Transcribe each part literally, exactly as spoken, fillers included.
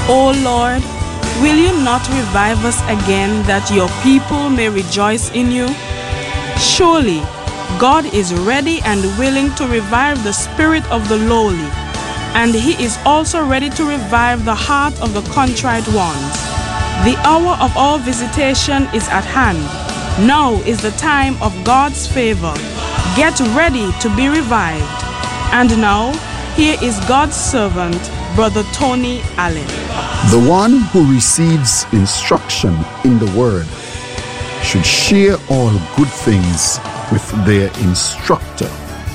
O Lord, will you not revive us again that your people may rejoice in you? Surely, God is ready and willing to revive the spirit of the lowly, and he is also ready to revive the heart of the contrite ones. The hour of our visitation is at hand. Now is the time of God's favor. Get ready to be revived. And now, here is God's servant, Brother Tony Allen. The one who receives instruction in the word should share all good things with their instructor.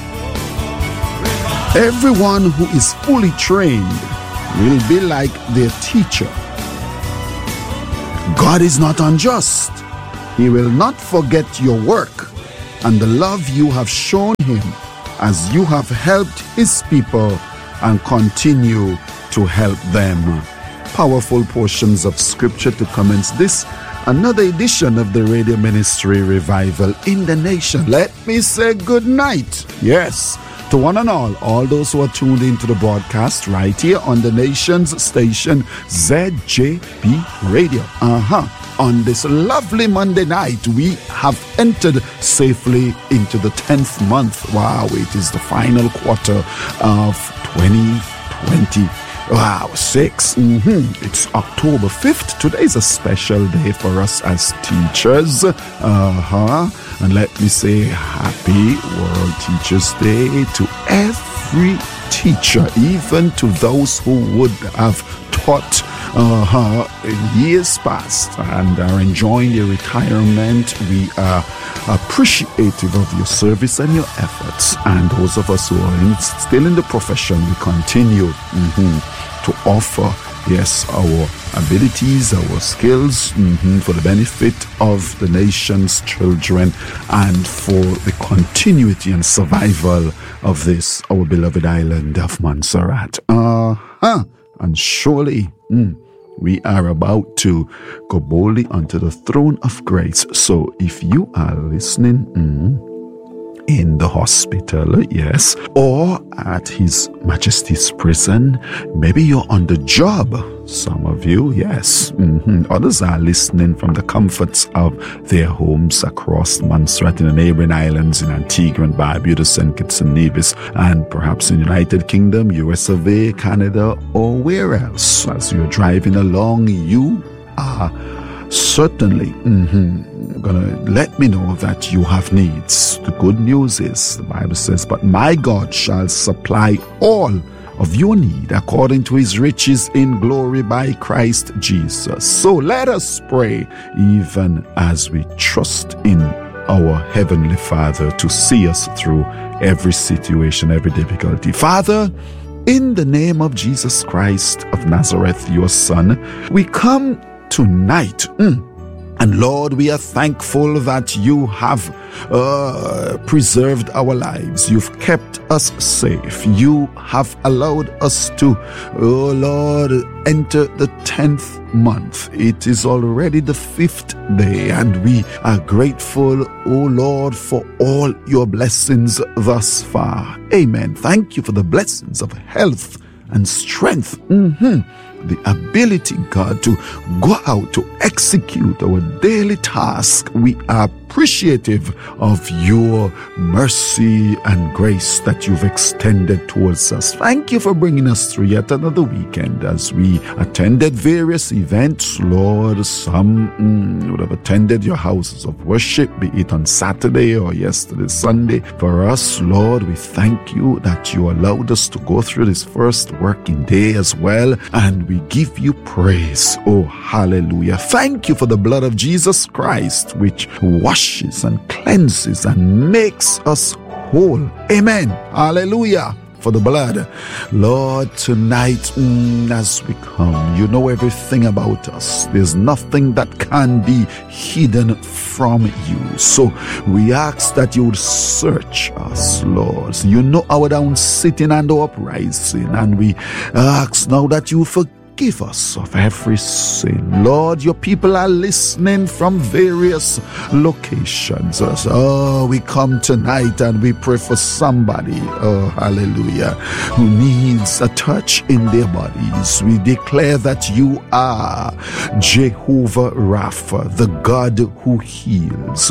Everyone who is fully trained will be like their teacher. God is not unjust. He will not forget your work and the love you have shown him as you have helped his people and continue to help them. Powerful portions of scripture to commence this, another edition of the Radio Ministry Revival in the Nation. Let me say good night. Yes, to one and all, all those who are tuned into the broadcast right here on the Nation's station, Z J B Radio. Uh-huh. On this lovely Monday night, we have entered safely into the tenth month. Wow, it is the final quarter of twenty twenty. Wow, six. Mm-hmm. It's October fifth. Today is a special day for us as teachers. Uh-huh. And let me say happy World Teachers Day to every teacher, even to those who would have taught uh-huh, in years past and are enjoying their retirement. We are appreciative of your service and your efforts. And those of us who are in, still in the profession, we continue mm-hmm, to offer, yes, our abilities, our skills mm-hmm, for the benefit of the nation's children and for the continuity and survival of this, our beloved island of Montserrat. Uh-huh. And surely, mm, we are about to go boldly onto the throne of grace. So if you are listening mm, in the hospital, yes, or at His Majesty's prison, maybe you're on the job, some of you, yes. Mm-hmm. Others are listening from the comforts of their homes across Montserrat and the neighboring islands in Antigua and Barbuda, Saint Kitts and Nevis, and perhaps in the United Kingdom, U S of A, Canada, or where else. As you're driving along, you are certainly mm-hmm, gonna let me know that you have needs. The good news is, the Bible says, but my God shall supply all of your need according to his riches in glory by Christ Jesus. So let us pray even as we trust in our Heavenly Father to see us through every situation, every difficulty. Father, in the name of Jesus Christ of Nazareth, your Son, we come tonight. Mm. And Lord, we are thankful that you have uh, preserved our lives. You've kept us safe. You have allowed us to, oh Lord, enter the tenth month. It is already the fifth day, and we are grateful, oh Lord, for all your blessings thus far. Amen. Thank you for the blessings of health and strength. Mm-hmm. The ability, God, to go out to execute our daily task. We are appreciative of your mercy and grace that you've extended towards us. Thank you for bringing us through yet another weekend as we attended various events. Lord, some mm, would have attended your houses of worship, be it on Saturday or yesterday, Sunday. For us, Lord, we thank you that you allowed us to go through this first working day as well, and we give you praise. Oh, hallelujah. Thank you for the blood of Jesus Christ, which washes and cleanses and makes us whole. Amen. Hallelujah. For the blood. Lord, tonight, mm, as we come, you know everything about us. There's nothing that can be hidden from you. So we ask that you would search us, Lord. So you know our down sitting and our uprising. And we ask now that you forgive forgive us of every sin. Lord, your people are listening from various locations. Oh, we come tonight and we pray for somebody, oh, hallelujah, who needs a touch in their bodies. We declare that you are Jehovah Rapha, the God who heals.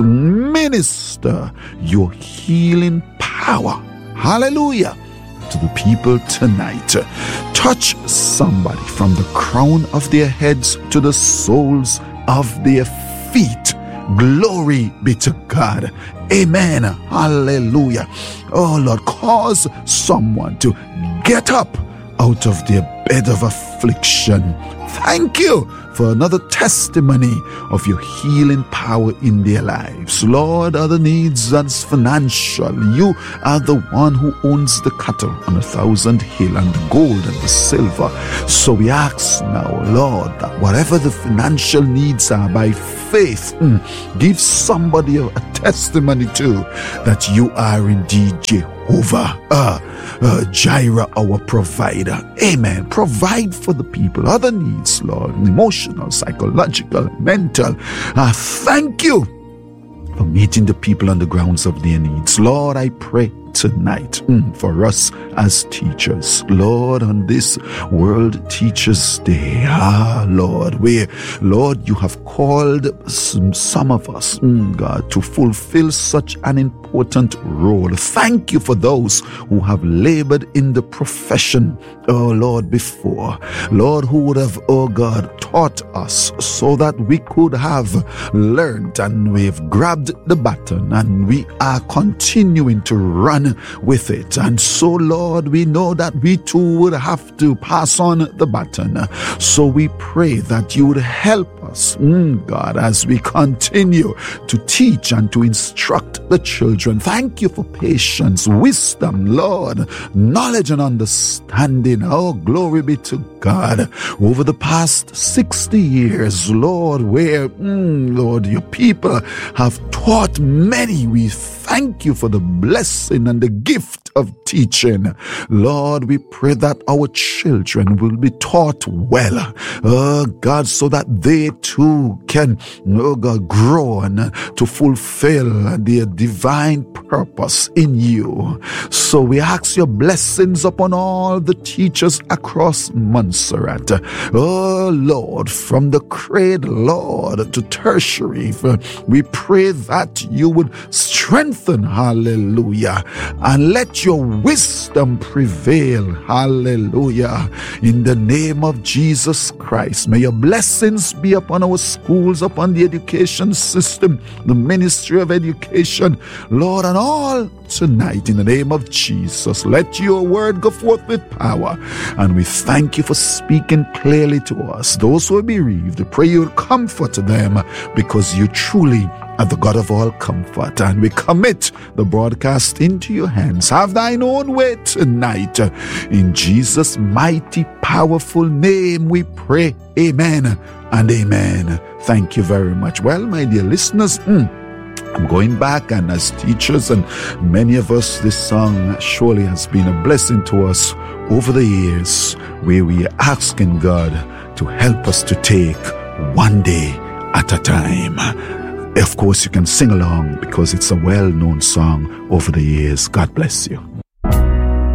Minister your healing power, hallelujah, to the people tonight. Touch somebody from the crown of their heads to the soles of their feet. Glory be to God. Amen. Hallelujah. Oh Lord, cause someone to get up out of their bed of affliction. Thank you for another testimony of your healing power in their lives. Lord, other needs that's financial. You are the one who owns the cattle on a thousand hill and the gold and the silver. So we ask now, Lord, that whatever the financial needs are, by faith, mm, give somebody a, a testimony too that you are indeed Jehovah, uh, uh, Jireh, our provider. Amen. Provide for the people. Other needs, Lord, emotional, psychological, mental. Uh, thank you for meeting the people on the grounds of their needs. Lord, I pray tonight mm, for us as teachers, Lord, on this World Teachers Day, ah Lord, where Lord you have called some, some of us, mm, God, to fulfill such an important role. Thank you for those who have labored in the profession, oh Lord, before, Lord, who would have, oh God, taught us so that we could have learned, and we've grabbed the baton and we are continuing to run with it. And so, Lord, we know that we too would have to pass on the baton. So we pray that you would help us, mm, God, as we continue to teach and to instruct the children. Thank you for patience, wisdom, Lord, knowledge and understanding. Oh, glory be to God. Over the past sixty years, Lord, where, mm, Lord, your people have taught many, we thank you for the blessing and the gift of teaching. Lord, we pray that our children will be taught well, oh God, so that they too can, oh God, grow and to fulfill their divine purpose in you. So we ask your blessings upon all the teachers across Montserrat. Oh Lord, from the cradle, Lord, to tertiary, we pray that you would strengthen, hallelujah, and let your wisdom prevail, hallelujah, in the name of Jesus Christ. May your blessings be upon our schools, upon the education system, the ministry of education, Lord, and all tonight in the name of Jesus. Let your word go forth with power, and we thank you for speaking clearly to us. Those who are bereaved, we pray you will comfort them, because you truly are the God of all comfort, and we commit the broadcast into your hands. Have thine own way tonight. In Jesus' mighty, powerful name we pray. Amen and amen. Thank you very much. Well, my dear listeners, mm, I'm going back, and as teachers and many of us, this song surely has been a blessing to us over the years, where we are asking God to help us to take one day at a time. Of course, you can sing along because it's a well-known song over the years. God bless you.